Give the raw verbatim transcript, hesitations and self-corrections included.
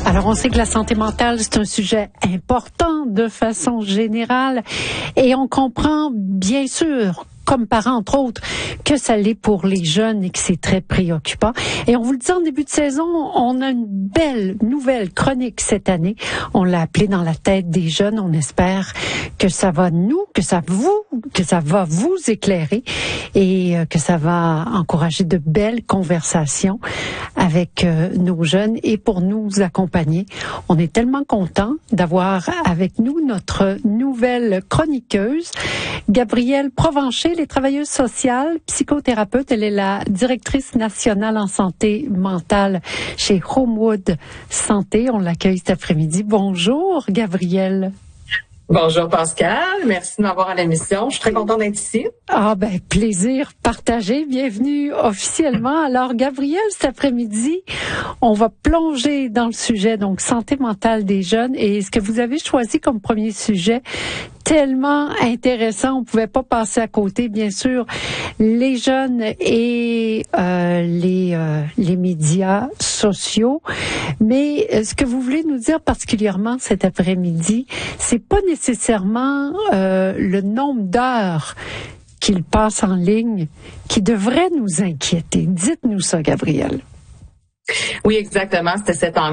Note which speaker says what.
Speaker 1: Alors, on sait que la santé mentale, c'est un sujet important de façon générale et on comprend bien sûr, comme parents entre autres, que ça l'est pour les jeunes et que c'est très préoccupant. Et on vous le dit en début de saison, on a une belle nouvelle chronique cette année. On l'a appelée Dans la tête des jeunes. On espère que ça va nous, que ça vous, que ça va vous éclairer et que ça va encourager de belles conversations avec nos jeunes et pour nous accompagner. On est tellement contents d'avoir avec nous notre nouvelle chroniqueuse, Gabrielle Provencher. Elle est travailleuse sociale, psychothérapeute. Elle est la directrice nationale en santé mentale chez Homewood Santé. On l'accueille cet après-midi. Bonjour, Gabrielle.
Speaker 2: Bonjour Pascal, merci de m'avoir à l'émission. Je suis très contente d'être ici.
Speaker 1: Ah ben, plaisir partagé. Bienvenue officiellement. Alors Gabrielle, cet après-midi, on va plonger dans le sujet, donc santé mentale des jeunes. Et ce que vous avez choisi comme premier sujet, tellement intéressant, on pouvait pas passer à côté, bien sûr, les jeunes et euh, les euh, les médias sociaux. Mais euh, ce que vous voulez nous dire particulièrement cet après-midi, c'est pas nécessairement euh, le nombre d'heures qu'ils passent en ligne qui devrait nous inquiéter. Dites-nous ça, Gabrielle.
Speaker 2: Oui, exactement. C'était cet